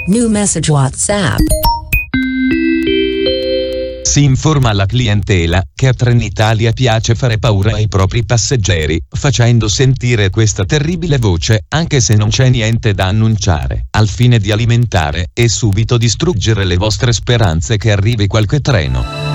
New message WhatsApp. Si informa alla clientela che a Trenitalia piace fare paura ai propri passeggeri, facendo sentire questa terribile voce, anche se non c'è niente da annunciare, al fine di alimentare e subito distruggere le vostre speranze che arrivi qualche treno.